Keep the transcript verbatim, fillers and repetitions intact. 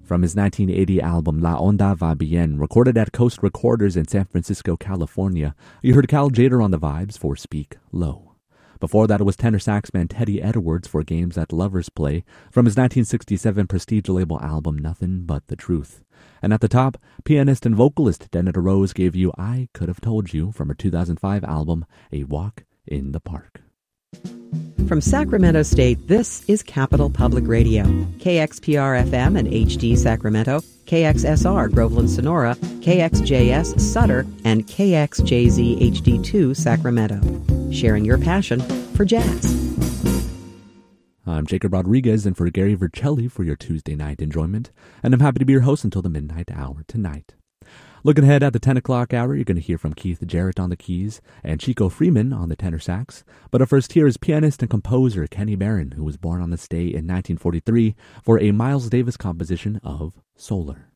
from his nineteen eighty album La Onda Va Bien, recorded at Coast Recorders in San Francisco, California. You heard Cal Jader on the vibes for Speak Low. Before that, it was tenor saxman Teddy Edwards for Games That Lovers Play from his nineteen sixty-seven prestige label album Nothing But the Truth. And at the top, pianist and vocalist Denetta Rose gave you I Could Have Told You from her two thousand five album A Walk in the Park. From Sacramento State, this is Capital Public Radio. K X P R F M and H D Sacramento, K X S R Groveland Sonora, K X J S Sutter, and K X J Z H D two Sacramento. Sharing your passion for jazz. I'm Jacob Rodriguez, and for Gary Vercelli for your Tuesday night enjoyment, and I'm happy to be your host until the midnight hour tonight. Looking ahead at the ten o'clock hour, you're going to hear from Keith Jarrett on the keys and Chico Freeman on the tenor sax. But up first here is pianist and composer Kenny Barron, who was born on this day in nineteen forty-three for a Miles Davis composition of Solar.